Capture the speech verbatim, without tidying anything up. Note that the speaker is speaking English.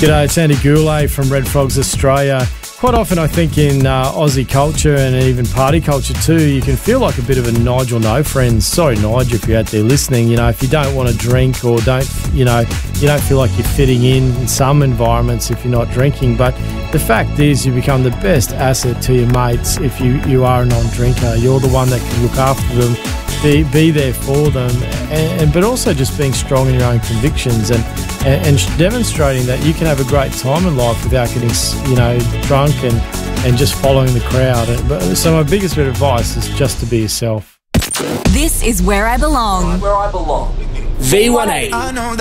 G'day, it's Andy Goulet from Red Frogs Australia. Quite often I think in uh, Aussie culture and even party culture too, you can feel like a bit of a Nigel No Friends. Sorry, Nigel, if you're out there listening. You know, if you don't want to drink or don't, you know, you don't feel like you're fitting in in some environments if you're not drinking. But the fact is you become the best asset to your mates if you, you are a non-drinker. You're the one that can look after them, be, be there for them, and, and but also just being strong in your own convictions and, and, and demonstrating that you can have a great time in life without getting, you know, drunk and, and just following the crowd. So my biggest bit of advice is just to be yourself. This is Where I Belong. Where I Belong. V one eighty.